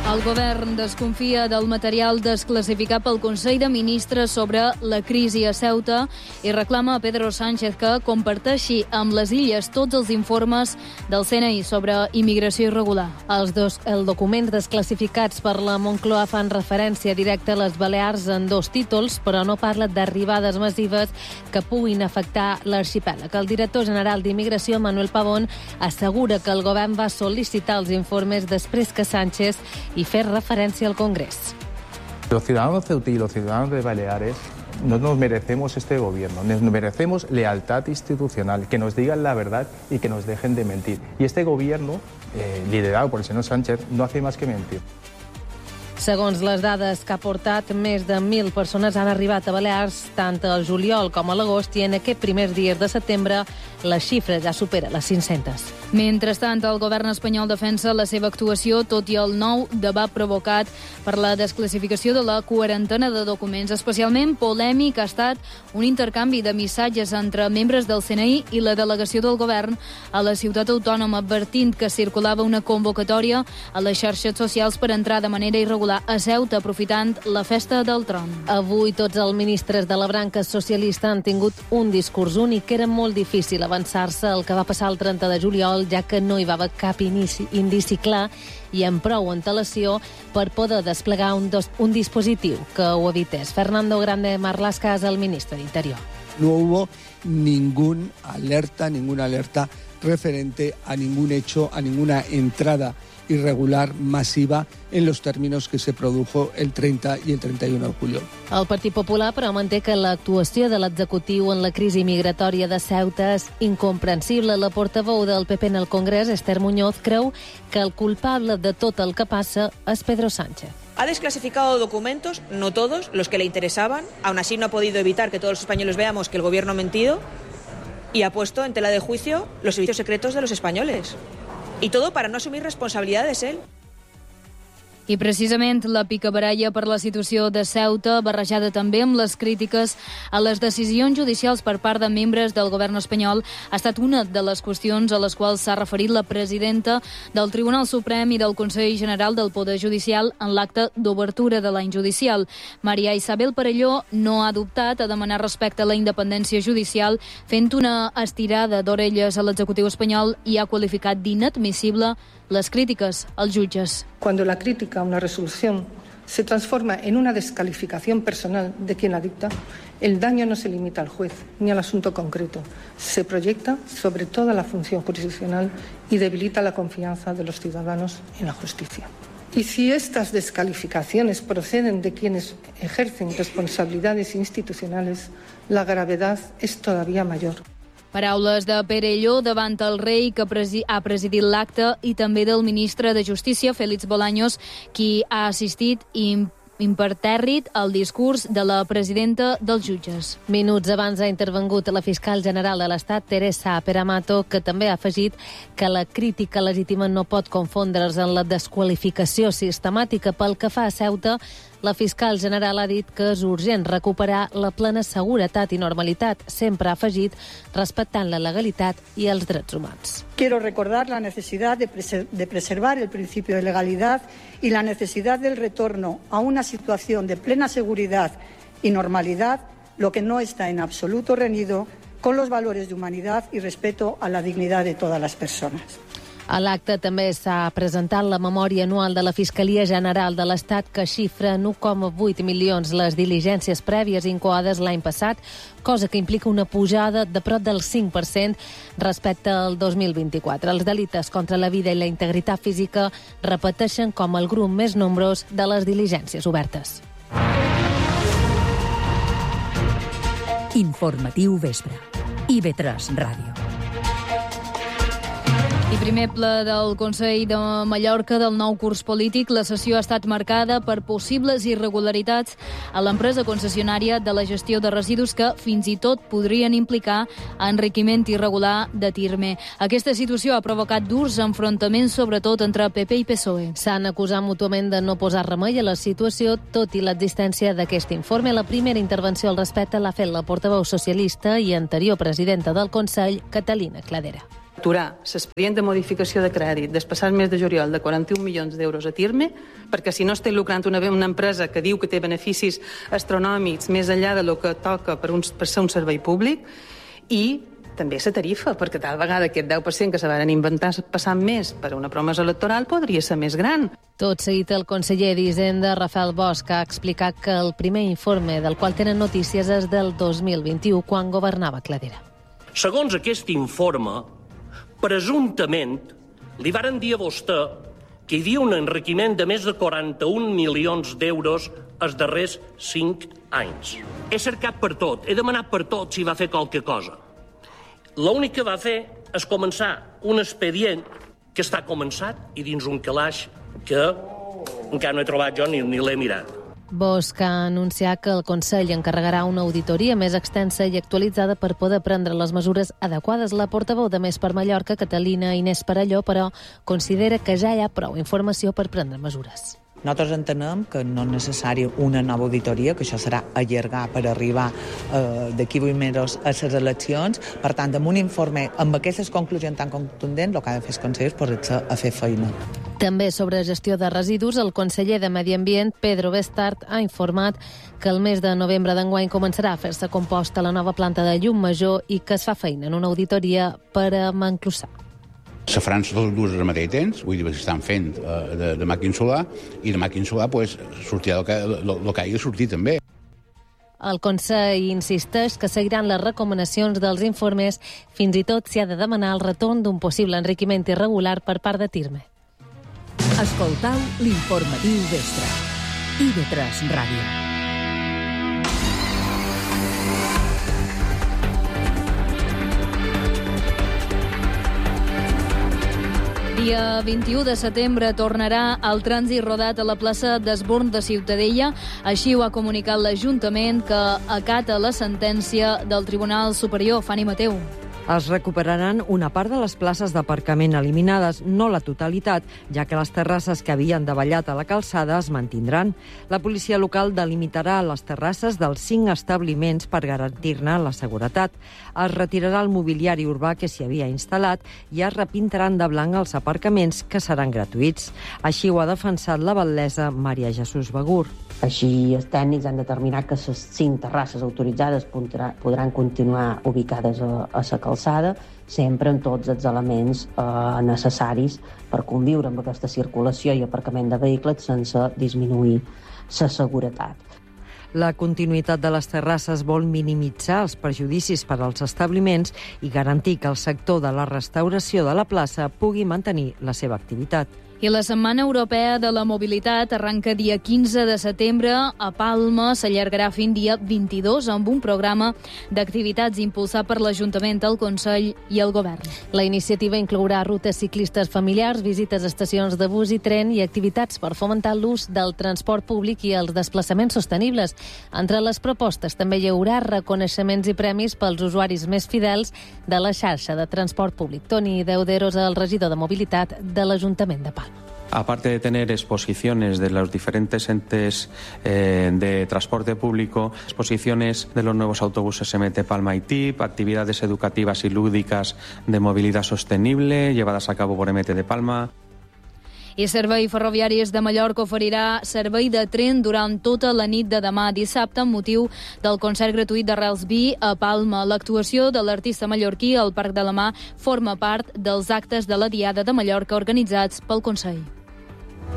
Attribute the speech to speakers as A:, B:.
A: El govern desconfia del material desclassificat pel Consell de Ministres sobre la crisi a Ceuta i reclama a Pedro Sánchez que comparteixi amb les Illes tots els informes del CNI sobre immigració irregular.
B: Els documents desclassificats per la Moncloa fan referència directa a les Balears en 2 títols, però no parla d'arribades massives que puguin afectar l'arxipèlag. El director general d'Immigració, Manuel Pavón, assegura que el govern va sol·licitar els informes després que Sánchez y fer referencia al Congreso.
C: Los ciudadanos ceutí y los ciudadanos de Baleares no nos merecemos este gobierno, nos merecemos lealtad institucional, que nos digan la verdad y que nos dejen de mentir. Y este gobierno, liderado por el señor Sánchez, no hace más que mentir.
B: Segons les dades que ha portat, més de 1.000 persones han arribat a Balears tant al juliol com a l'agost i en aquests primers dies de setembre la xifra ja supera les 500.
A: Mentrestant, el govern espanyol defensa la seva actuació, tot i el nou debat provocat per la desclassificació de la quarantena de documents. Especialment polèmic ha estat un intercanvi de missatges entre membres del CNI i la delegació del govern a la ciutat autònoma, advertint que circulava una convocatòria a les xarxes socials per entrar de manera irregular a Ceuta, aprofitant la festa del tron.
B: Avui tots els ministres de la branca socialista han tingut un discurs únic. Era molt difícil avançar-se el que va passar el 30 de juliol, ja que no hi va haver cap indici clar i amb prou antelació per poder desplegar un dispositiu que ho evités. Fernando Grande Marlaska és el ministre d'Interior.
D: No hubo ninguna alerta referente a ningún hecho, a ninguna entrada irregular masiva en los términos que se produjo el 30 y el 31 de julio.
B: El Partit Popular, però, manté que l'actuació de l'executiu en la crisi migratòria de Ceuta és incomprensible. La portaveu del PP en el Congrés, Esther Muñoz, creu que el culpable de tot el que passa és Pedro Sánchez.
E: Ha desclasificado documentos, no todos, los que le interesaban. Aún así no ha podido evitar que todos los españoles veamos que el gobierno ha mentido y ha puesto en tela de juicio los servicios secretos de los españoles. Y todo para no asumir responsabilidades él.
A: I precisament la picabaralla per la situació de Ceuta, barrejada també amb les crítiques a les decisions judicials per part de membres del govern espanyol, ha estat una de les qüestions a les quals s'ha referit la presidenta del Tribunal Suprem i del Consell General del Poder Judicial en l'acte d'obertura de l'any judicial. Maria Isabel Perelló no ha dubtat a demanar respecte a la independència judicial, fent una estirada d'orelles a l'executiu espanyol i ha qualificat d'inadmissible les crítiques als jutges.
F: Cuando la crítica a una resolución se transforma en una descalificación personal de quien la dicta, el daño no se limita al juez ni al asunto concreto. Se proyecta sobre toda la función jurisdiccional y debilita la confianza de los ciudadanos en la justicia. Y si estas descalificaciones proceden de quienes ejercen responsabilidades institucionales, la gravedad es todavía mayor.
A: Paraules de Perelló davant el rei que ha presidit l'acte i també del ministre de Justícia, Félix Bolaños, qui ha assistit impertèrrit al discurs de la presidenta dels jutges.
B: Minuts abans ha intervingut la fiscal general de l'Estat, Teresa Peramato, que també ha afegit que la crítica legítima no pot confondre's en la desqualificació sistemàtica. Pel que fa a Ceuta, la fiscal general ha dit que és urgent recuperar la plena seguretat i normalitat, sempre ha afegit, respectant la legalitat i els drets humans.
G: Quiero recordar la necesidad de preservar el principio de legalidad y la necesidad del retorno a una situación de plena seguridad y normalidad, lo que no está en absoluto reñido con los valores de humanidad y respeto a la dignidad de todas las personas.
B: A l'acte també s'ha presentat la memòria anual de la Fiscalia General de l'Estat, que xifra en 1,8 milions les diligències prèvies incoades l'any passat, cosa que implica una pujada de prop del 5% respecte al 2024. Els delictes contra la vida i la integritat física repeteixen com el grup més nombrós de les diligències obertes.
H: Informatiu Vespre. IB3 Ràdio.
A: I primer ple del Consell de Mallorca del nou curs polític, la sessió ha estat marcada per possibles irregularitats a l'empresa concessionària de la gestió de residus que fins i tot podrien implicar enriquiment irregular de Tirme. Aquesta situació ha provocat durs enfrontaments, sobretot entre PP i PSOE.
B: S'han acusat mútuament de no posar remei a la situació, tot i l'existència d'aquest informe. La primera intervenció al respecte l'ha fet la portaveu socialista i anterior presidenta del Consell, Catalina Cladera.
I: aturar l'expedient de modificació de crèdit del passat mes de juliol de 41 milions d'euros a Tirme, perquè si no està lucrant una empresa que diu que té beneficis astronòmics més enllà de lo que toca per ser un servei públic, i també la tarifa, perquè tal vegada aquest 10% que se van inventar passant més per una promesa electoral podria ser més gran.
B: Tot seguit, el conseller d'Hisenda, Rafael Bosch, ha explicat que el primer informe del qual tenen notícies és del 2021, quan governava Cladera.
J: Segons aquest informe, presumptament, li varen dir a vostè que hi havia un enriquiment de més de 41 milions d'euros els darrers 5 anys. He cercat per tot, he demanat per tot si va fer qualque cosa. L'únic que va fer és començar un expedient que està començat i dins un calaix que encara no he trobat jo ni l'he mirat.
B: Bosch ha anunciat que el Consell encarregarà una auditoria més extensa i actualitzada per poder prendre les mesures adequades. La portaveu de Més per Mallorca, Catalina Inés Parelló, però considera que ja hi ha prou informació per prendre mesures.
K: Nosaltres entenem que no és necessari una nova auditoria, que això serà allargar per arribar d'aquí 8 mesos a les eleccions. Per tant, amb un informe amb aquestes conclusions tan contundents, el que ha de fer el Consell és posar-se a fer feina.
B: També sobre gestió de residus, el conseller de Medi Ambient, Pedro Bestart, ha informat que el mes de novembre d'enguany començarà a fer-se compost a la nova planta de Llum-Major i que es fa feina en una auditoria per a Manclossà.
L: Se faran totes dues al mateix temps, vull dir que s'estan fent de màquina solar, i de màquina solar sortirà el que hagi de sortir també.
B: El Consell insisteix que seguiran les recomanacions dels informes, fins i tot s'hi ha de demanar el retorn d'un possible enriquiment irregular per part de Tirme.
H: Escoltau l'informatiu Vespre. IB3 Ràdio.
A: Dia 21 de setembre tornarà el trànsit rodat a la plaça d'Esborn de Ciutadella. Així ho ha comunicat l'Ajuntament, que acata la sentència del Tribunal Superior. Fanny Mateu.
M: Es recuperaran una part de les places d'aparcament eliminades, no la totalitat, ja que les terrasses que havien davallat a la calçada es mantindran. La policia local delimitarà les terrasses dels 5 establiments per garantir-ne la seguretat. Es retirarà el mobiliari urbà que s'hi havia instal·lat i es repintaran de blanc els aparcaments, que seran gratuïts. Així ho ha defensat la batlessa Maria Jesús Begur.
N: Així, els tècnics han determinat que les 5 terrasses autoritzades podran continuar ubicades a la calçada, sempre amb tots els elements necessaris per conviure amb aquesta circulació i aparcament de vehicles sense disminuir la seguretat.
M: La continuïtat de les terrasses vol minimitzar els perjudicis per als establiments i garantir que el sector de la restauració de la plaça pugui mantenir la seva activitat.
A: I la Setmana Europea de la Mobilitat arranca dia 15 de setembre a Palma. S'allargarà fins dia 22 amb un programa d'activitats impulsat per l'Ajuntament, el Consell i el Govern.
B: La iniciativa inclourà rutes ciclistes familiars, visites a estacions de bus i tren i activitats per fomentar l'ús del transport públic i els desplaçaments sostenibles. Entre les propostes també hi haurà reconeixements i premis pels usuaris més fidels de la xarxa de transport públic. Toni Deuderos, el regidor de Mobilitat de l'Ajuntament de Palma.
O: Aparte de tener exposiciones de los diferentes entes de transporte público, exposiciones de los nuevos autobuses MT Palma y TIP, actividades educativas y lúdicas de movilidad sostenible llevadas a cabo por MT de Palma.
A: I Servei Ferroviaris de Mallorca oferirà servei de tren durant tota la nit de demà dissabte amb motiu del concert gratuït de Rels B a Palma. L'actuació de l'artista mallorquí al Parc de la Mar forma part dels actes de la Diada de Mallorca organitzats pel Consell.